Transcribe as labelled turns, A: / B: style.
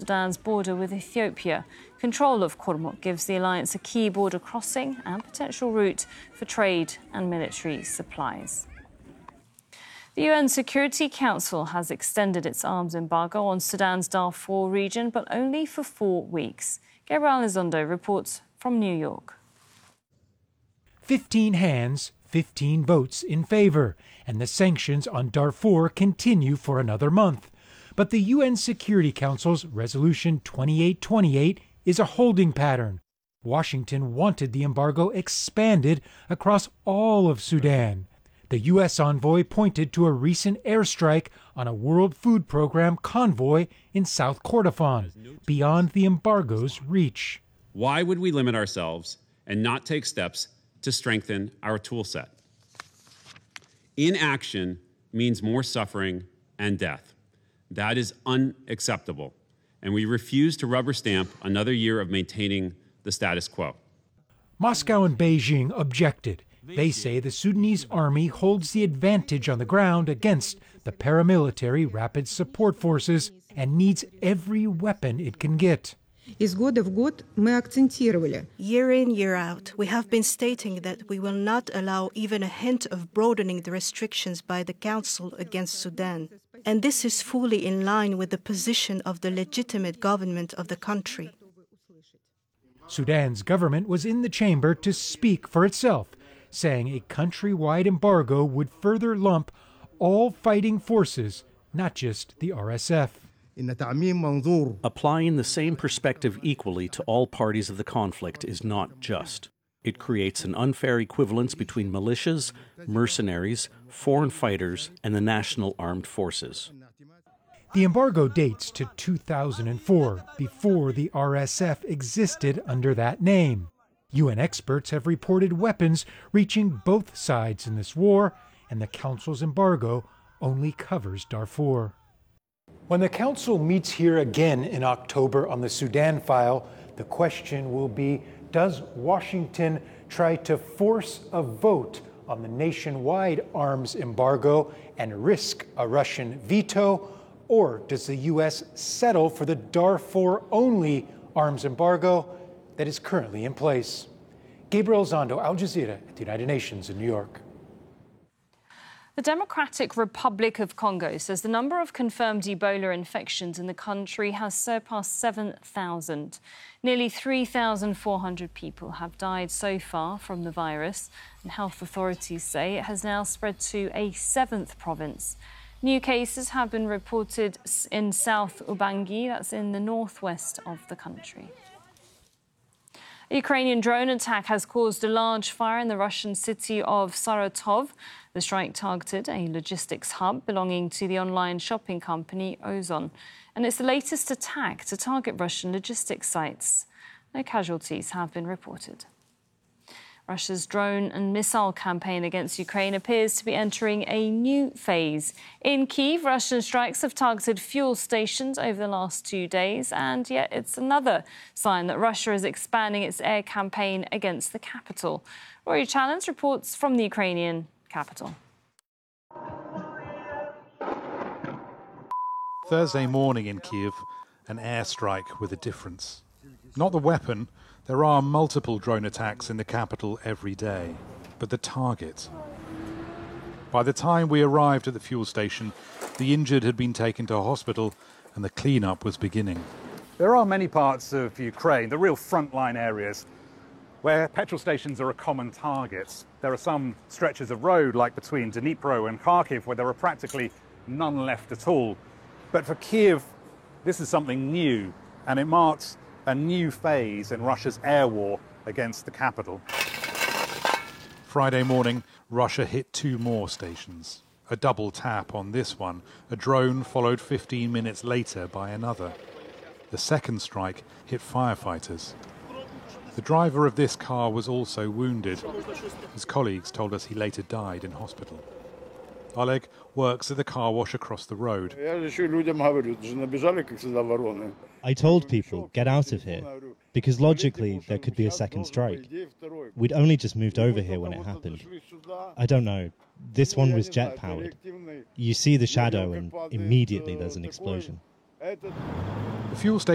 A: Sudan's border with Ethiopia. Control of Kurmuk gives the alliance a key border crossing and potential route for trade and military supplies. The UN Security Council has extended its arms embargo on Sudan's Darfur region, but only for 4 weeks. Gabriel Elizondo reports from New York.
B: 15 hands, 15 votes in favor, and the sanctions on Darfur continue for another month. But the UN Security Council's Resolution 2828 is a holding pattern. Washington wanted the embargo expanded across all of Sudan. The U.S. envoy pointed to a recent airstrike on a World Food Program convoy in South Kordofan, beyond the embargo's reach.
C: Why would we limit ourselves and not take steps to strengthen our tool set? Inaction means more suffering and death. That is unacceptable, and we refuse to rubber stamp another year of maintaining the status quo.
B: Moscow and Beijing objected. They say the Sudanese army holds the advantage on the ground against the paramilitary Rapid Support Forces and needs every weapon it can get.
D: Year in, year out, we have been stating that we will not allow even a hint of broadening the restrictions by the Council against Sudan. And this is fully in line with the position of the legitimate government of the country.
B: Sudan's government was in the chamber to speak for itself, saying a countrywide embargo would further lump all fighting forces, not just the RSF.
E: Applying the same perspective equally to all parties of the conflict is not just. It creates an unfair equivalence between militias, mercenaries, foreign fighters, and the national armed forces.
B: The embargo dates to 2004, before the RSF existed under that name. UN experts have reported weapons reaching both sides in this war, and the Council's embargo only covers Darfur. When the Council meets here again in October on the Sudan file, the question will be, does Washington try to force a vote on the nationwide arms embargo and risk a Russian veto, or does the U.S. settle for the Darfur-only arms embargo that is currently in place? Gabriel Elizondo, Al Jazeera at the United Nations in New York.
A: The Democratic Republic of Congo says the number of confirmed Ebola infections in the country has surpassed 7,000. Nearly 3,400 people have died so far from the virus, and health authorities say it has now spread to a 7th province. New cases have been reported in South Ubangi, that's in the northwest of the country. A Ukrainian drone attack has caused a large fire in the Russian city of Saratov. The strike targeted a logistics hub belonging to the online shopping company Ozon. And it's the latest attack to target Russian logistics sites. No casualties have been reported. Russia's drone and missile campaign against Ukraine appears to be entering a new phase. In Kyiv, Russian strikes have targeted fuel stations over the last 2 days, and yet it's another sign that Russia is expanding its air campaign against the capital. Rory Challens reports from the Ukrainian capital.
F: Thursday morning in Kyiv, an airstrike with a difference. Not the weapon. There are multiple drone attacks in the capital every day, but the target. By the time we arrived at the fuel station, the injured had been taken to a hospital and the cleanup was beginning.
G: There are many parts of Ukraine, the real frontline areas, where petrol stations are a common target. There are some stretches of road, like between Dnipro and Kharkiv, where there are practically none left at all. But for Kyiv, this is something new, and it marks a new phase in Russia's air war against the capital.
F: Friday morning, Russia hit 2 more stations. A double tap on this one, a drone followed 15 minutes later by another. The second strike hit firefighters. The driver of this car was also wounded. His colleagues told us he later died in hospital. Oleg works at the car wash across the road.
H: I told people, get out of here, because logically there could be a second strike. We'd only just moved over here when it happened. I don't know, this one was jet-powered. You see the shadow and immediately there's an explosion.
F: The fuel station